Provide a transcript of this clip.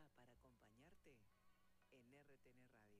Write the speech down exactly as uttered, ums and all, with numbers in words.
está para acompañarte en R T N Radio.